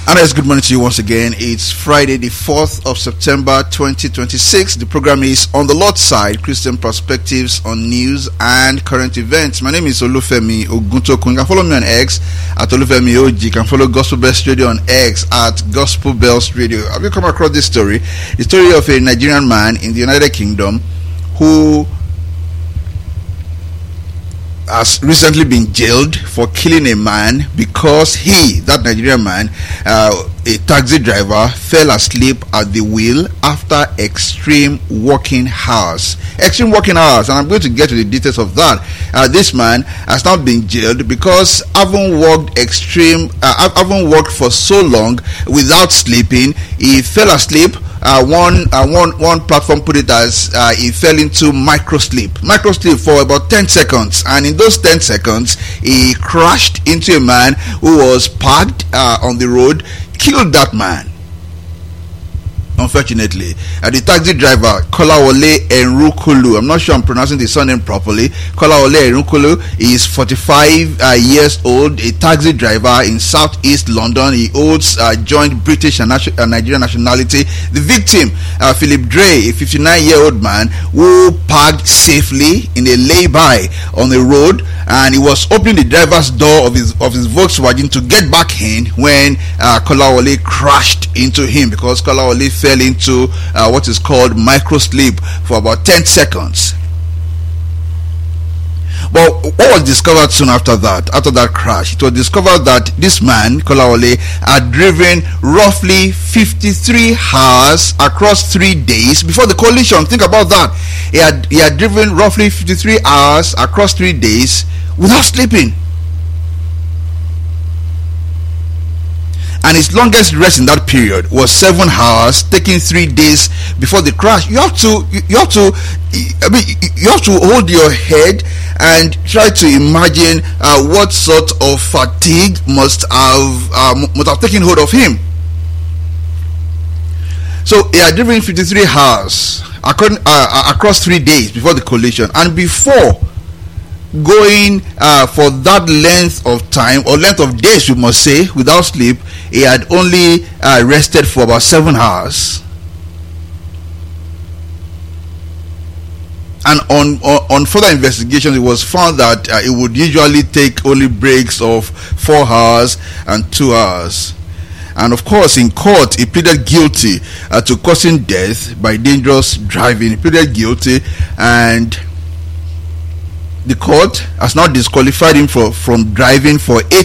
Anas, good morning to you once again. It's Friday, the 4th of September 2026. The program is On the Lord's Side, Christian Perspectives on News and Current Events. My name is Olufemi Oguntokun. You can follow me on X at Olufemi OG. You can follow Gospel Bells Radio on X at Gospel Bells Radio. Have you come across this story? The story of a Nigerian man in the United Kingdom who has recently been jailed for killing a man because that Nigerian man, a taxi driver, fell asleep at the wheel after extreme working hours. And I'm going to get to the details of that. This man has now been jailed because having worked for so long without sleeping, he fell asleep. One platform put it as he fell into microsleep for about 10 seconds, and in those 10 seconds he crashed into a man who was parked on the road, killed that man. Unfortunately, the taxi driver, Kolawole Enrukulu, I'm not sure I'm pronouncing the surname properly. Kolawole Enrukulu is 45 years old, a taxi driver in southeast London. He holds joint British and Nigerian nationality. The victim, Philip Dre, a 59-year-old man who parked safely in a lay-by on the road, and he was opening the driver's door of his Volkswagen to get back in when Kolawole crashed into him, because Kolawole fell into what is called microsleep for about 10 seconds. But what was discovered soon after that crash? It was discovered that this man, Kolawole, had driven roughly 53 hours across 3 days before the collision. Think about that. He had driven roughly 53 hours across 3 days without sleeping. And his longest rest in that period was 7 hours, taking 3 days before the crash. You have to hold your head and try to imagine what sort of fatigue must have taken hold of him. So he had driven 53 hours across 3 days before the collision, and before going for that length of time, or length of days we must say, without sleep, he had only rested for about 7 hours. And on further investigation, it was found that it would usually take only breaks of 4 hours and 2 hours. And of course, in court, he pleaded guilty to causing death by dangerous driving. He pleaded guilty, and the court has now disqualified him from driving for 8